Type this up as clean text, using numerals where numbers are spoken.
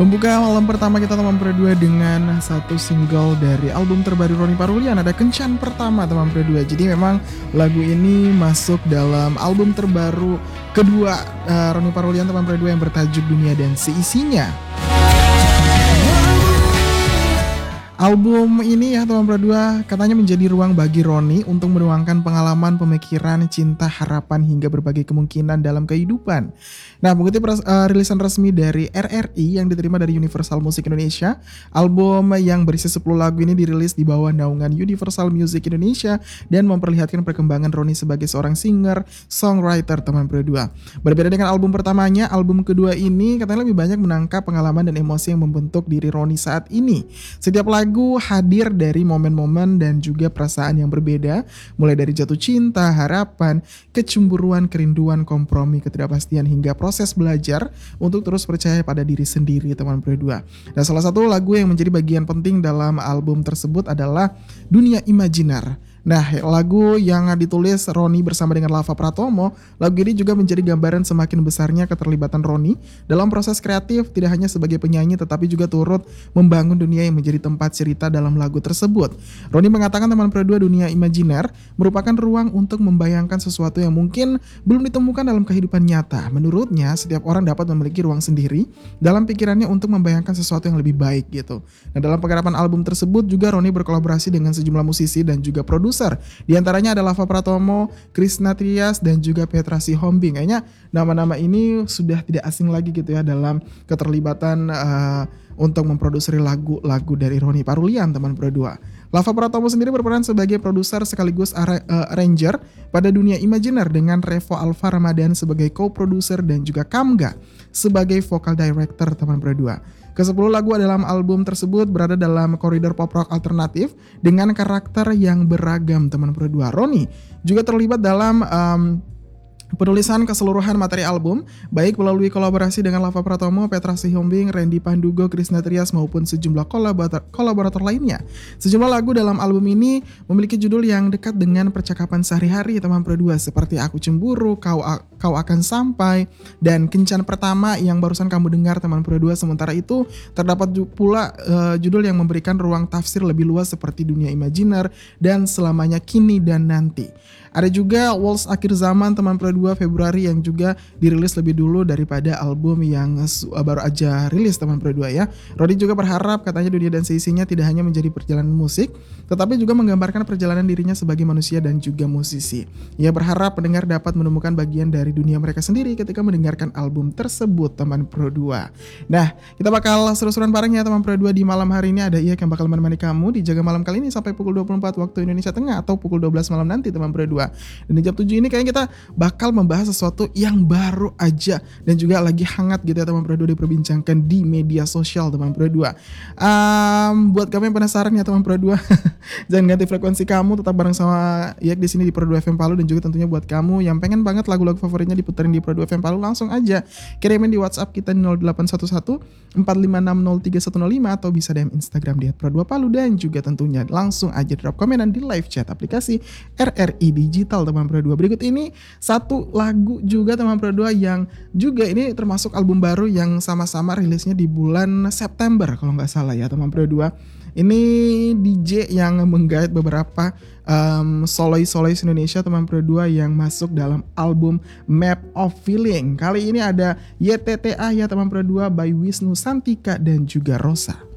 Pembuka malam pertama kita teman berdua dengan satu single dari album terbaru Ronny Parulian, ada Kencan Pertama teman berdua. Jadi memang lagu ini masuk dalam album terbaru kedua Ronny Parulian teman berdua yang bertajuk Dunia dan Seisinya. Album ini ya teman berdua katanya menjadi ruang bagi Ronny untuk menuangkan pengalaman, pemikiran, cinta, harapan hingga berbagai kemungkinan dalam kehidupan. Nah, mengutip rilisan resmi dari RRI yang diterima dari Universal Music Indonesia, album yang berisi 10 lagu ini dirilis di bawah naungan Universal Music Indonesia dan memperlihatkan perkembangan Ronny sebagai seorang singer, songwriter teman berdua. Berbeda dengan album pertamanya, album kedua ini katanya lebih banyak menangkap pengalaman dan emosi yang membentuk diri Ronny saat ini. Setiap lagu hadir dari momen-momen dan juga perasaan yang berbeda, mulai dari jatuh cinta, harapan, kecemburuan, kerinduan, kompromi, ketidakpastian hingga proses belajar untuk terus percaya pada diri sendiri teman berdua. Dan salah satu lagu yang menjadi bagian penting dalam album tersebut adalah Dunia Imajiner. Nah, lagu yang ditulis Ronny bersama dengan Lava Pratomo, lagu ini juga menjadi gambaran semakin besarnya keterlibatan Ronny dalam proses kreatif, tidak hanya sebagai penyanyi tetapi juga turut membangun dunia yang menjadi tempat cerita dalam lagu tersebut. Ronny mengatakan teman berdua Dunia Imajiner merupakan ruang untuk membayangkan sesuatu yang mungkin belum ditemukan dalam kehidupan nyata. Menurutnya, setiap orang dapat memiliki ruang sendiri dalam pikirannya untuk membayangkan sesuatu yang lebih baik gitu. Nah, dalam penggarapan album tersebut juga Ronny berkolaborasi dengan sejumlah musisi dan juga produser. Di antaranya ada Lava Pratomo, Krishna Trias, dan juga Petra Sihombing. Kayaknya nama-nama ini sudah tidak asing lagi gitu ya dalam keterlibatan untuk memproduksi lagu-lagu dari Ronny Parulian teman berdua. Lava Pratomo sendiri berperan sebagai produser sekaligus arranger pada Dunia Imajiner dengan Revo Alfa Ramadan sebagai co-producer dan juga Kamga sebagai vocal director teman berdua. Ke-10 lagu dalam album tersebut berada dalam koridor pop rock alternatif dengan karakter yang beragam teman berdua. Ronny juga terlibat dalam penulisan keseluruhan materi album, baik melalui kolaborasi dengan Lava Pratomo, Petra Sihombing, Randy Pandugo, Krishna Trias maupun sejumlah kolaborator lainnya. Sejumlah lagu dalam album ini memiliki judul yang dekat dengan percakapan sehari-hari teman berdua seperti Aku Cemburu, Kau Akan Sampai, dan Kencan Pertama yang barusan kamu dengar teman berdua. Sementara itu terdapat pula judul yang memberikan ruang tafsir lebih luas seperti Dunia Imajiner dan Selamanya Kini dan Nanti. Ada juga Waltz Akhir Zaman teman berdua Februari yang juga dirilis lebih dulu daripada album yang baru aja rilis teman berdua ya. Ronny juga berharap katanya Dunia dan Seisinya tidak hanya menjadi perjalanan musik, tetapi juga menggambarkan perjalanan dirinya sebagai manusia dan juga musisi. Ia berharap pendengar dapat menemukan bagian dari dunia mereka sendiri ketika mendengarkan album tersebut teman berdua. Nah, kita bakal seru-seruan bareng ya teman berdua di malam hari ini. Ada Iya yang bakal menemani kamu di Jaga Malam kali ini sampai pukul 24 waktu Indonesia Tengah atau pukul 12 malam nanti teman berdua. Dan di jam 7 ini kayaknya kita bakal membahas sesuatu yang baru aja dan juga lagi hangat gitu ya teman berdua diperbincangkan di media sosial teman berdua. Buat kamu yang penasaran ya teman berdua, jangan ganti frekuensi kamu, tetap bareng sama Yak di sini di Pro 2 FM Palu. Dan juga tentunya buat kamu yang pengen banget lagu-lagu favoritnya diputerin di Pro 2 FM Palu, langsung aja kirimin di WhatsApp kita di 0811 4560315 atau bisa DM Instagram di @pro2palu. Dan juga tentunya langsung aja drop komenan di live chat aplikasi RRI Digital teman berdua. Berikut ini satu lagu juga teman berdua yang juga ini termasuk album baru yang sama-sama rilisnya di bulan September kalau nggak salah ya teman berdua. Ini DJ yang menggait beberapa solois Indonesia teman berdua yang masuk dalam album Map of Feeling. Kali ini ada YTTA ya teman berdua by Wisnu Santika dan juga Rosa.